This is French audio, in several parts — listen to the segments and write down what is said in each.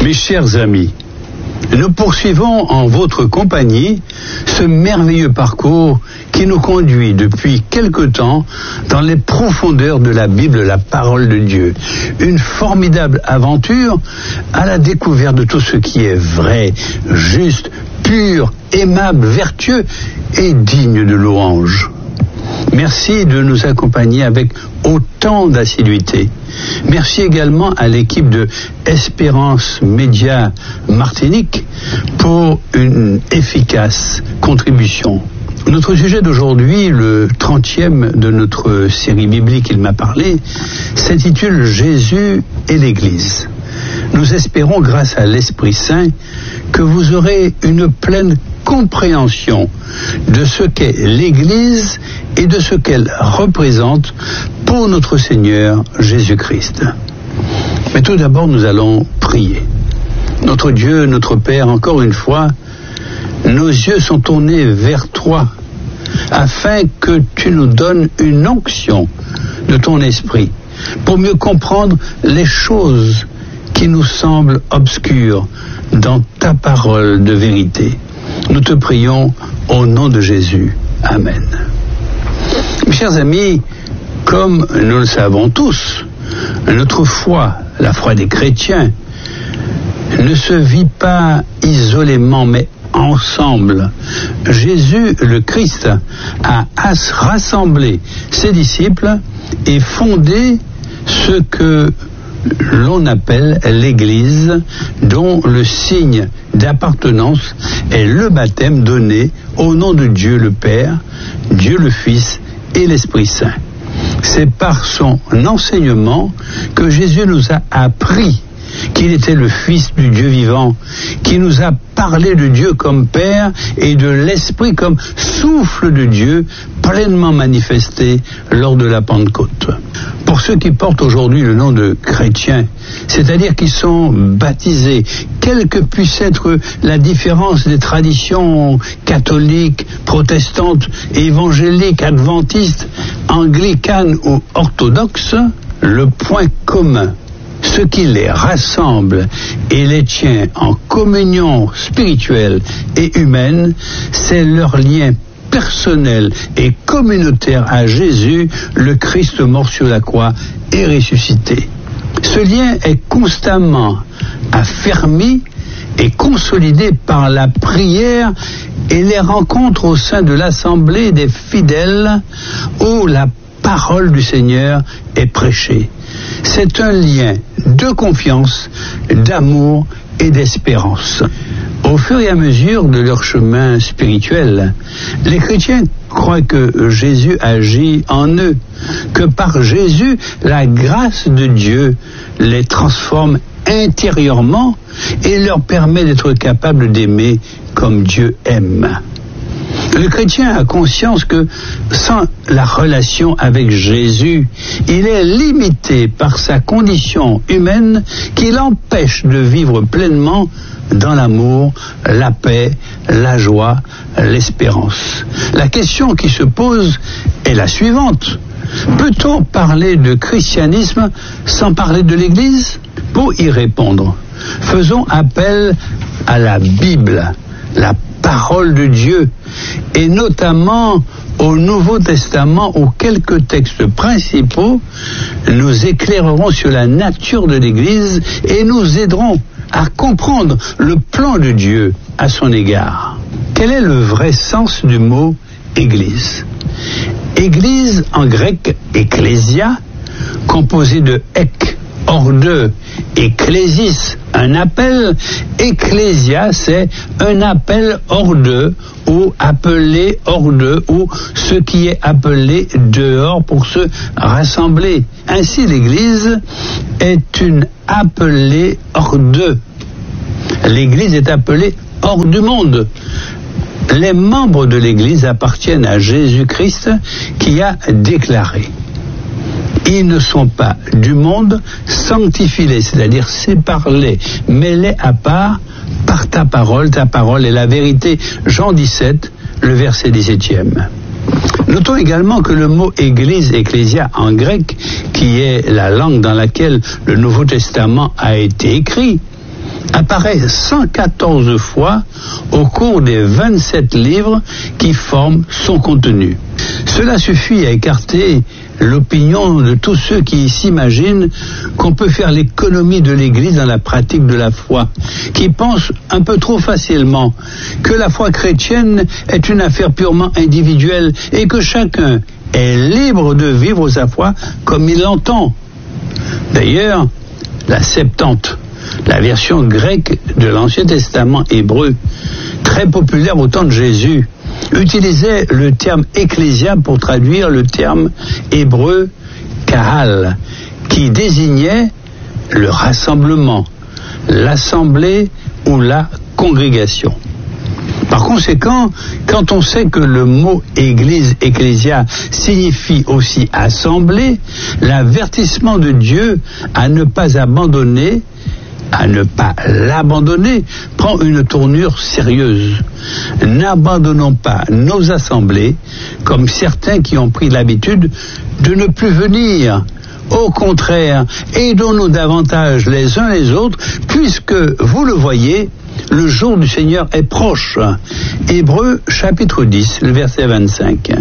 Mes chers amis, nous poursuivons en votre compagnie ce merveilleux parcours qui nous conduit depuis quelque temps dans les profondeurs de la Bible, la parole de Dieu. Une formidable aventure à la découverte de tout ce qui est vrai, juste, pur, aimable, vertueux et digne de louange. Merci de nous accompagner avec autant d'assiduité. Merci également à l'équipe de Espérance Média Martinique pour une efficace contribution. Notre sujet d'aujourd'hui, le 30e de notre série biblique Il m'a parlé, s'intitule Jésus et l'Église. Nous espérons, grâce à l'Esprit Saint, que vous aurez une pleine compréhension de ce qu'est l'Église et de ce qu'elle représente pour notre Seigneur Jésus-Christ. Mais tout d'abord, nous allons prier. Notre Dieu, notre Père, encore une fois, nos yeux sont tournés vers toi, afin que tu nous donnes une onction de ton esprit, pour mieux comprendre les choses qui nous semblent obscures dans ta parole de vérité. Nous te prions au nom de Jésus. Amen. Mes chers amis, comme nous le savons tous, notre foi, la foi des chrétiens, ne se vit pas isolément, mais ensemble. Jésus, le Christ, a rassemblé ses disciples et fondé ce que l'on appelle l'Église, dont le signe d'appartenance est le baptême donné au nom de Dieu le Père, Dieu le Fils et l'Esprit Saint. C'est par son enseignement que Jésus nous a appris qu'il était le Fils du Dieu vivant, qui nous a parlé de Dieu comme Père et de l'Esprit comme souffle de Dieu pleinement manifesté lors de la Pentecôte. Pour ceux qui portent aujourd'hui le nom de chrétiens, c'est-à-dire qui sont baptisés, quelle que puisse être la différence des traditions catholiques, protestantes, évangéliques, adventistes, anglicanes ou orthodoxes, le point commun, ce qui les rassemble et les tient en communion spirituelle et humaine, c'est leur lien personnel et communautaire à Jésus, le Christ mort sur la croix et ressuscité. Ce lien est constamment affermi et consolidé par la prière et les rencontres au sein de l'assemblée des fidèles où la parole du Seigneur est prêchée. C'est un lien de confiance, d'amour et d'espérance. Au fur et à mesure de leur chemin spirituel, les chrétiens croient que Jésus agit en eux, que par Jésus, la grâce de Dieu les transforme intérieurement et leur permet d'être capables d'aimer comme Dieu aime. Le chrétien a conscience que sans la relation avec Jésus, il est limité par sa condition humaine qui l'empêche de vivre pleinement dans l'amour, la paix, la joie, l'espérance. La question qui se pose est la suivante. Peut-on parler de christianisme sans parler de l'Église? Pour y répondre, faisons appel à la Bible, la parole de Dieu, et notamment au Nouveau Testament où quelques textes principaux nous éclaireront sur la nature de l'Église et nous aideront à comprendre le plan de Dieu à son égard. Quel est le vrai sens du mot Église? Église en grec, ecclésia, composé de ek, hors d'eux, ecclésis, un appel. Ecclésia, c'est un appel hors d'eux, ou appelé hors d'eux, ou ce qui est appelé dehors pour se rassembler. Ainsi, l'Église est une appelée hors d'eux. L'Église est appelée hors du monde. Les membres de l'Église appartiennent à Jésus-Christ qui a déclaré: ils ne sont pas du monde, sanctifie-les, c'est-à-dire sépare-les, mets-les à part par ta parole est la vérité. Jean 17, le verset 17e. Notons également que le mot église, ecclésia en grec, qui est la langue dans laquelle le Nouveau Testament a été écrit, apparaît 114 fois au cours des 27 livres qui forment son contenu. Cela suffit à écarter l'opinion de tous ceux qui s'imaginent qu'on peut faire l'économie de l'Église dans la pratique de la foi, qui pensent un peu trop facilement que la foi chrétienne est une affaire purement individuelle et que chacun est libre de vivre sa foi comme il l'entend. D'ailleurs, la Septante, la version grecque de l'Ancien Testament hébreu, très populaire au temps de Jésus, utilisait le terme ecclésia pour traduire le terme hébreu kahal, qui désignait le rassemblement, l'assemblée ou la congrégation. Par conséquent, quand on sait que le mot église, ecclésia, signifie aussi assemblée, l'avertissement de Dieu à ne pas l'abandonner prend une tournure sérieuse. N'abandonnons pas nos assemblées comme certains qui ont pris l'habitude de ne plus venir. Au contraire, aidons-nous davantage les uns les autres, puisque, vous le voyez, le jour du Seigneur est proche. Hébreux chapitre 10, le verset 25.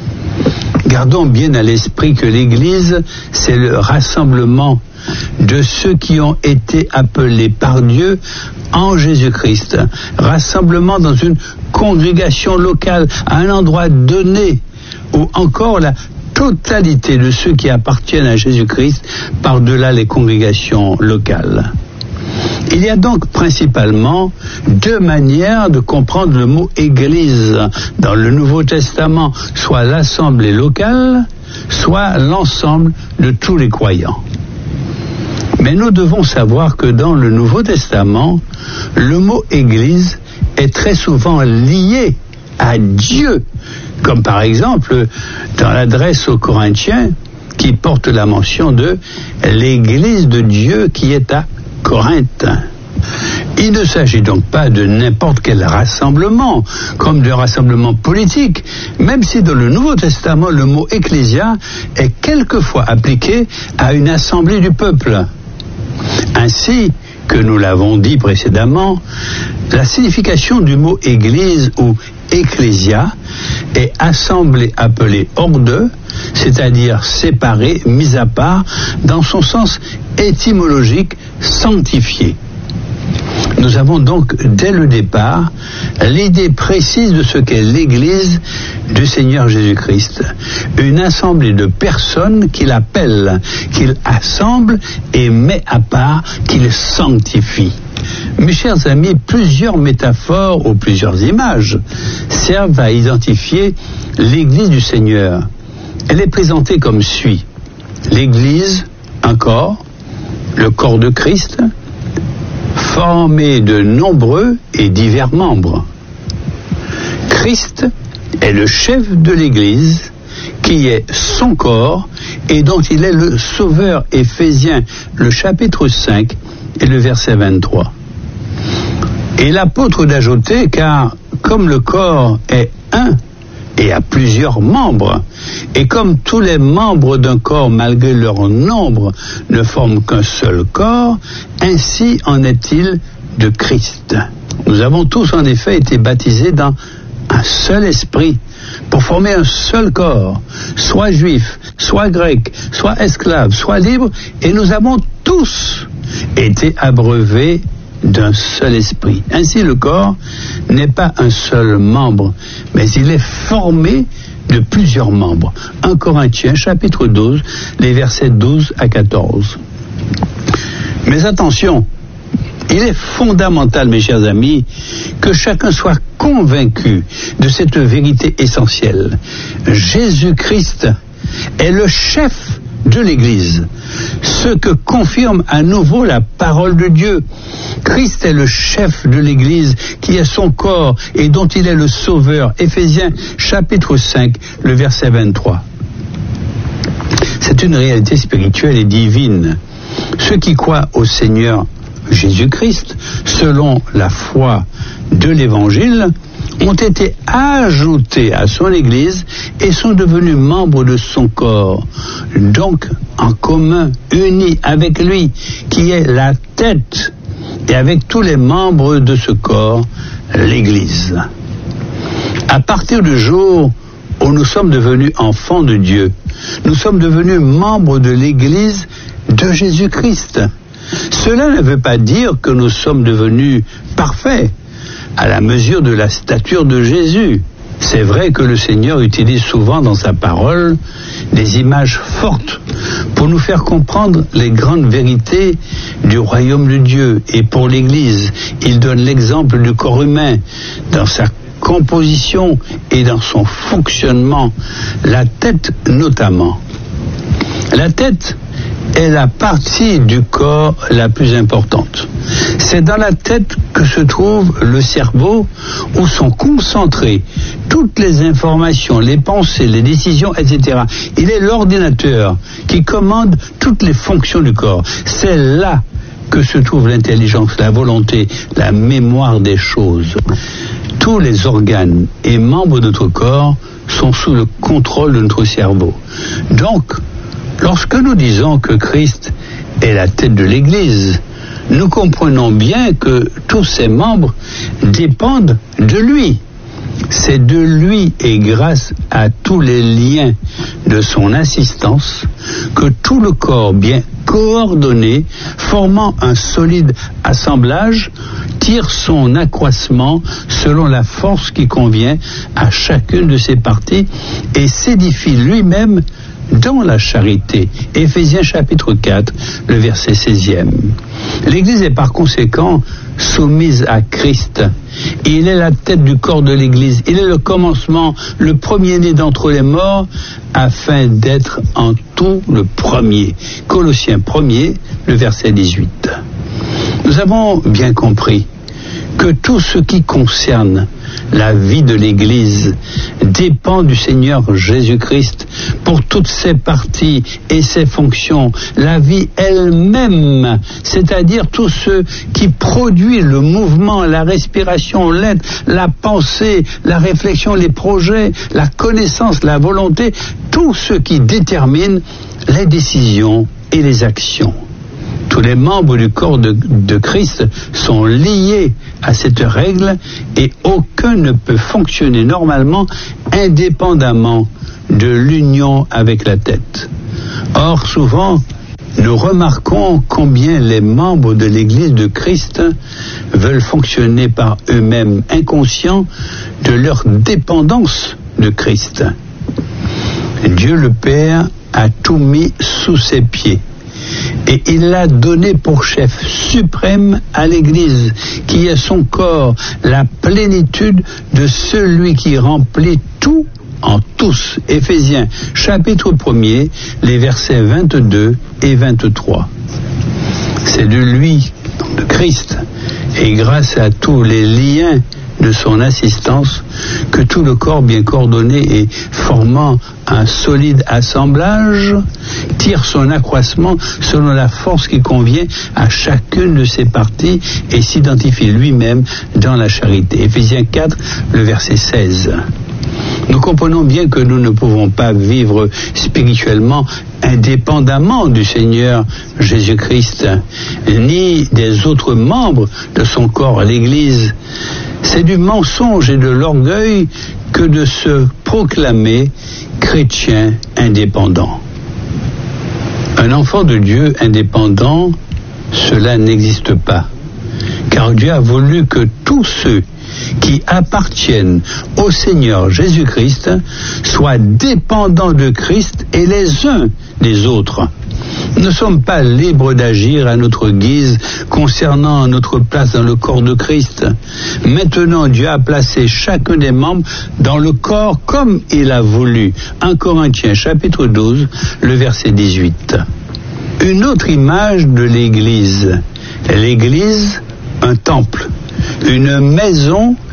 Gardons bien à l'esprit que l'Église, c'est le rassemblement de ceux qui ont été appelés par Dieu en Jésus-Christ. Rassemblement dans une congrégation locale, à un endroit donné, ou encore la totalité de ceux qui appartiennent à Jésus-Christ par-delà les congrégations locales. Il y a donc principalement deux manières de comprendre le mot Église dans le Nouveau Testament, soit l'assemblée locale, soit l'ensemble de tous les croyants. Mais nous devons savoir que dans le Nouveau Testament, le mot Église est très souvent lié à Dieu, comme par exemple dans l'adresse aux Corinthiens qui porte la mention de l'Église de Dieu qui est à Corinthe. Il ne s'agit donc pas de n'importe quel rassemblement, comme de rassemblement politique, même si dans le Nouveau Testament, le mot ecclésia est quelquefois appliqué à une assemblée du peuple. Ainsi que nous l'avons dit précédemment, la signification du mot église ou ecclésia est assemblée appelée hors d'eux, c'est-à-dire séparée, mise à part, dans son sens étymologique sanctifié. Nous avons donc, dès le départ, l'idée précise de ce qu'est l'Église du Seigneur Jésus-Christ. Une assemblée de personnes qu'il appelle, qu'il assemble et met à part, qu'il sanctifie. Mes chers amis, plusieurs métaphores ou plusieurs images servent à identifier l'Église du Seigneur. Elle est présentée comme suit. L'Église, un corps, le corps de Christ, formé de nombreux et divers membres. Christ est le chef de l'Église, qui est son corps et dont il est le sauveur. Éphésiens, le chapitre 5 et le verset 23. Et l'apôtre d'ajouter, car comme le corps est un et a plusieurs membres, et comme tous les membres d'un corps, malgré leur nombre, ne forment qu'un seul corps, ainsi en est-il de Christ. Nous avons tous en effet été baptisés dans un seul esprit, pour former un seul corps, soit juif, soit grec, soit esclave, soit libre, et nous avons tous été abreuvés d'un seul esprit. Ainsi, le corps n'est pas un seul membre, mais il est formé de plusieurs membres. 1 Corinthiens, chapitre 12, les versets 12 à 14. Mais attention, il est fondamental, mes chers amis, que chacun soit convaincu de cette vérité essentielle. Jésus-Christ est le chef de l'Église, ce que confirme à nouveau la parole de Dieu. Christ est le chef de l'Église qui est son corps et dont il est le sauveur. Éphésiens chapitre 5, le verset 23. C'est une réalité spirituelle et divine. Ceux qui croient au Seigneur Jésus-Christ, selon la foi de l'Évangile, ont été ajoutés à son Église et sont devenus membres de son corps, donc en commun, unis avec lui, qui est la tête et avec tous les membres de ce corps, l'Église. À partir du jour où nous sommes devenus enfants de Dieu, nous sommes devenus membres de l'Église de Jésus-Christ. Cela ne veut pas dire que nous sommes devenus parfaits, à la mesure de la stature de Jésus. C'est vrai que le Seigneur utilise souvent dans sa parole des images fortes pour nous faire comprendre les grandes vérités du royaume de Dieu. Et pour l'Église, il donne l'exemple du corps humain dans sa composition et dans son fonctionnement, la tête notamment. La tête est la partie du corps la plus importante. C'est dans la tête que se trouve le cerveau, où sont concentrées toutes les informations, les pensées, les décisions, etc. Il est l'ordinateur qui commande toutes les fonctions du corps. C'est là que se trouve l'intelligence, la volonté, la mémoire des choses. Tous les organes et membres de notre corps sont sous le contrôle de notre cerveau. Donc, lorsque nous disons que Christ est la tête de l'Église, nous comprenons bien que tous ses membres dépendent de lui. C'est de lui et grâce à tous les liens de son assistance que tout le corps bien coordonné, formant un solide assemblage, tire son accroissement selon la force qui convient à chacune de ses parties et s'édifie lui-même dans la charité. Éphésiens chapitre 4, le verset 16e. L'Église est par conséquent soumise à Christ. Il est la tête du corps de l'Église. Il est le commencement, le premier-né d'entre les morts, afin d'être en tout le premier. Colossiens 1er, le verset 18. Nous avons bien compris que tout ce qui concerne la vie de l'Église dépend du Seigneur Jésus-Christ pour toutes ses parties et ses fonctions. La vie elle-même, c'est-à-dire tout ce qui produit le mouvement, la respiration, l'être, la pensée, la réflexion, les projets, la connaissance, la volonté, tout ce qui détermine les décisions et les actions. Tous les membres du corps de Christ sont liés à cette règle et aucun ne peut fonctionner normalement indépendamment de l'union avec la tête. Or, souvent, nous remarquons combien les membres de l'Église de Christ veulent fonctionner par eux-mêmes, inconscients de leur dépendance de Christ. Dieu le Père a tout mis sous ses pieds. Et il l'a donné pour chef suprême à l'Église, qui est son corps, la plénitude de celui qui remplit tout en tous. Éphésiens, chapitre 1er, les versets 22 et 23. C'est de lui, de Christ, et grâce à tous les liens de son assistance, que tout le corps bien coordonné et formant un solide assemblage tire son accroissement selon la force qui convient à chacune de ses parties et s'identifie lui-même dans la charité. Éphésiens 4, le verset 16. Nous comprenons bien que nous ne pouvons pas vivre spirituellement indépendamment du Seigneur Jésus-Christ, ni des autres membres de son corps, l'Église. C'est du mensonge et de l'orgueil que de se proclamer chrétien indépendant. Un enfant de Dieu indépendant, cela n'existe pas, car Dieu a voulu que tous ceux qui appartiennent au Seigneur Jésus-Christ soient dépendants de Christ et les uns des autres. Nous ne sommes pas libres d'agir à notre guise concernant notre place dans le corps de Christ. Maintenant, Dieu a placé chacun des membres dans le corps comme il a voulu. 1 Corinthiens chapitre 12, le verset 18. Une autre image de l'Église. L'Église, un temple, une maison